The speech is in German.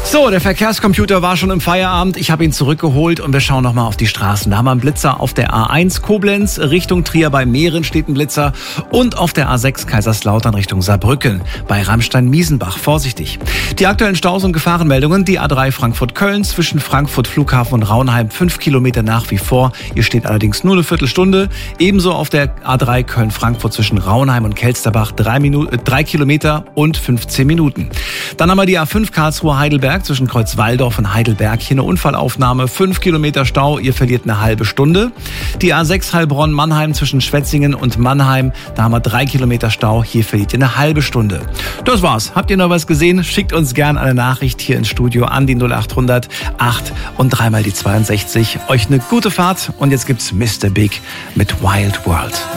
So, der Verkehrscomputer war schon im Feierabend. Ich habe ihn zurückgeholt und wir schauen nochmal auf die Straßen. Da haben wir einen Blitzer auf der A1 Koblenz Richtung Trier bei Mähren steht ein Blitzer und auf der A6 Kaiserslautern Richtung Saarbrücken bei Ramstein-Miesenbach. Vorsichtig. Die aktuellen Staus und Gefahrenmeldungen. Die A3 Frankfurt-Köln zwischen Frankfurt Flughafen und Raunheim 5 Kilometer nach wie vor. Hier steht allerdings nur eine Viertelstunde. Ebenso auf der A3 Köln-Frankfurt zwischen Raunheim und Kelsterbach 3 Kilometer und 15 Minuten. Dann haben wir die A5 Karlsruhe-Heidelberg zwischen Kreuzwaldorf und Heidelberg. Hier eine Unfallaufnahme, 5 Kilometer Stau, ihr verliert eine halbe Stunde. Die A6 Heilbronn-Mannheim zwischen Schwetzingen und Mannheim, da haben wir 3 Kilometer Stau, hier verliert ihr eine halbe Stunde. Das war's. Habt ihr noch was gesehen? Schickt uns gerne eine Nachricht hier ins Studio an die 0800 8 und 3 mal die 62. Euch eine gute Fahrt und jetzt gibt's Mr. Big mit Wild World.